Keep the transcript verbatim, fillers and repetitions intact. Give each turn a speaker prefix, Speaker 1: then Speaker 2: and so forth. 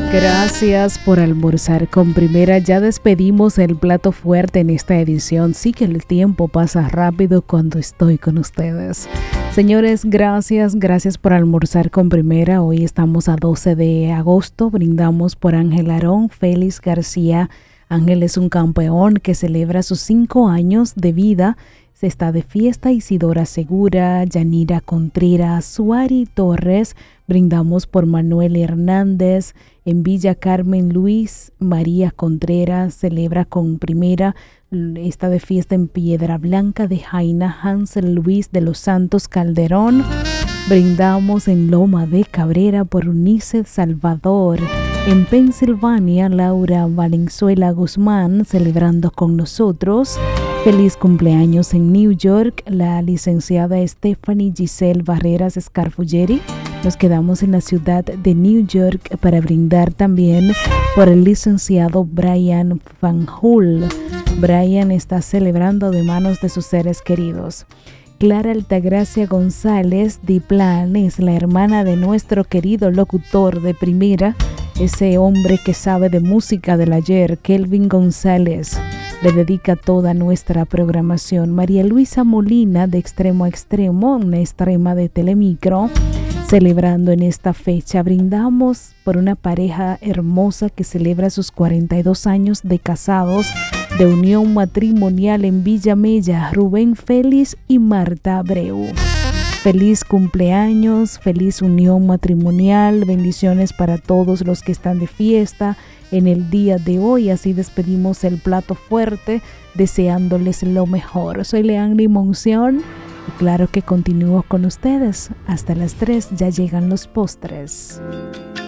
Speaker 1: Gracias por almorzar con Primera. Ya despedimos el plato fuerte en esta edición. Sí que el tiempo pasa rápido cuando estoy con ustedes. Señores, gracias, gracias por almorzar con Primera. Hoy estamos a doce de agosto. Brindamos por Ángel Arón, Félix García. Ángel es un campeón que celebra sus cinco años de vida. Se está de fiesta Isidora Segura, Yanira Contreras, Suari Torres. Brindamos por Manuel Hernández. En Villa Carmen Luis María Contreras celebra con Primera. Está de fiesta en Piedra Blanca de Jaina Hansel Luis de los Santos Calderón. Brindamos en Loma de Cabrera por Unice Salvador. En Pensilvania, Laura Valenzuela Guzmán celebrando con nosotros. Feliz cumpleaños en New York, la licenciada Stephanie Giselle Barreras Scarfuggeri. Nos quedamos en la ciudad de New York para brindar también por el licenciado Brian Van Hull. Brian está celebrando de manos de sus seres queridos. Clara Altagracia González Diplan es la hermana de nuestro querido locutor de Primera, ese hombre que sabe de música del ayer, Kelvin González. Le dedica toda nuestra programación. María Luisa Molina de Extremo a Extremo, una extrema de Telemicro, celebrando en esta fecha. Brindamos por una pareja hermosa que celebra sus cuarenta y dos años de casados, de unión matrimonial en Villa Mella, Rubén Félix y Marta Abreu. Feliz cumpleaños, feliz unión matrimonial, bendiciones para todos los que están de fiesta en el día de hoy. Así despedimos el plato fuerte, deseándoles lo mejor. Soy Leanny Monción y claro que continúo con ustedes. Hasta las tres ya llegan los postres.